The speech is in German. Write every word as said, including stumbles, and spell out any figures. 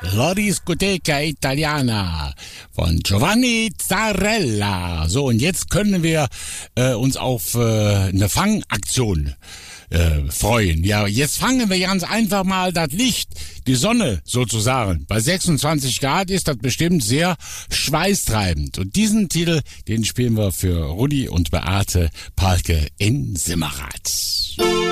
La Discoteca Italiana von Giovanni Zarella. So, und jetzt können wir äh, uns auf äh, eine Fangaktion äh, freuen. Ja, jetzt fangen wir ganz einfach mal das Licht, die Sonne sozusagen. Bei sechsundzwanzig Grad ist das bestimmt sehr schweißtreibend. Und diesen Titel, den spielen wir für Rudi und Beate Palke in Simmerath.